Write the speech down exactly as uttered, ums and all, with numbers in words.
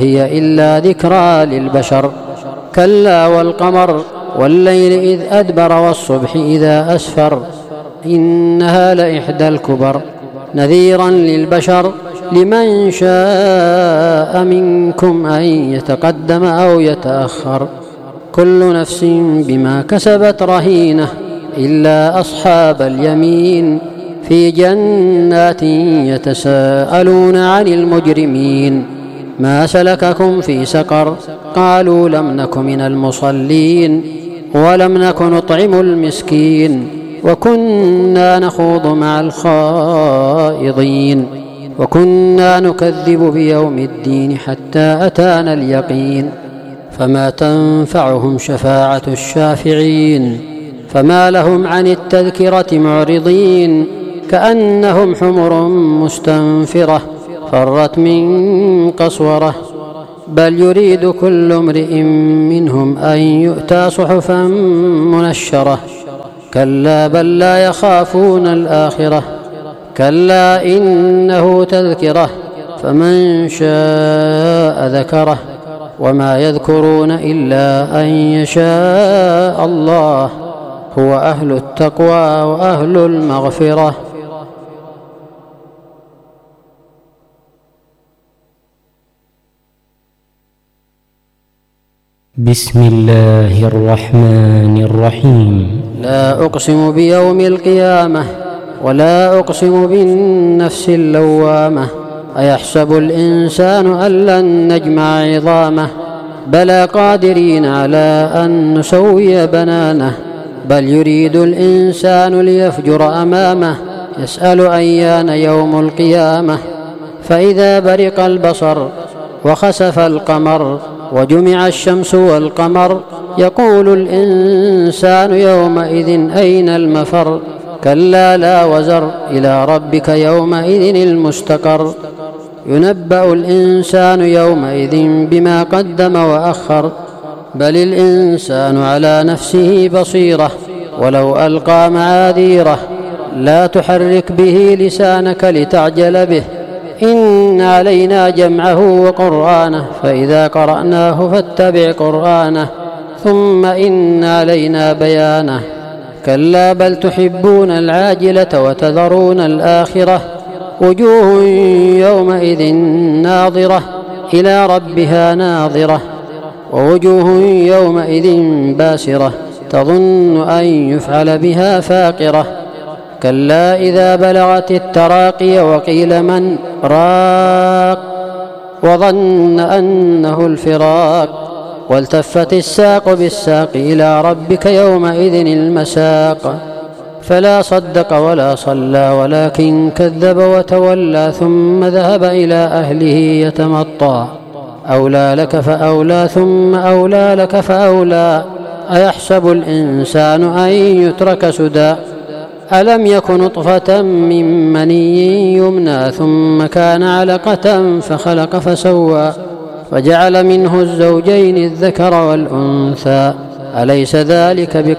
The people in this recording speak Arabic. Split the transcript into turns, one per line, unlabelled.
هي إلا ذكرى للبشر. كلا والقمر والليل إذ أدبر والصبح إذا أسفر إنها لإحدى الكبر نذيرا للبشر لمن شاء منكم أن يتقدم أو يتأخر كل نفس بما كسبت رهينة إلا أصحاب اليمين في جنات يتساءلون عن المجرمين ما سلككم في سقر قالوا لم نك من المصلين ولم نك نطعم المسكين وكنا نخوض مع الخائضين وكنا نكذب بيوم الدين حتى أتانا اليقين فما تنفعهم شفاعة الشافعين فما لهم عن التذكرة معرضين كأنهم حمر مستنفرة فرت من قسورة بل يريد كل امرئ منهم أن يؤتى صحفا منشرة كلا بل لا يخافون الآخرة كلا إنه تذكرة فمن شاء ذكره وما يذكرون إلا أن يشاء الله هو أهل التقوى وأهل المغفرة.
بسم الله الرحمن الرحيم.
لا أقسم بيوم القيامة ولا أقسم بالنفس اللوامة أيحسب الإنسان أن لن نجمع عظامه بلى قادرين على أن نسوي بنانه بل يريد الإنسان ليفجر أمامه يسأل أيان يوم القيامة فإذا برق البصر وخسف القمر وجمع الشمس والقمر يقول الإنسان يومئذ أين المفر كلا لا وزر إلى ربك يومئذ المستقر ينبأ الإنسان يومئذ بما قدم وأخر بل الإنسان على نفسه بصيرة ولو ألقى معاذيره لا تحرك به لسانك لتعجل به إن علينا جمعه وقرآنه فإذا قرأناه فاتبع قرآنه ثم إن علينا بيانه كلا بل تحبون العاجلة وتذرون الآخرة وجوه يومئذ ناظرة إلى ربها ناظرة ووجوه يومئذ باسرة تظن أن يفعل بها فاقرة كلا إذا بلغت التراقي وقيل من راق وظن أنه الفراق والتفت الساق بالساق إلى ربك يومئذ المساق فلا صدق ولا صلى ولكن كذب وتولى ثم ذهب إلى أهله يتمطى أولى لك فأولى ثم أولى لك فأولى أيحسب الإنسان أن يترك سدى ألم يك نطفة من مني يمنى ثم كان علقة فخلق فسوى فجعل منه الزوجين الذكر والأنثى أليس ذلك بقدر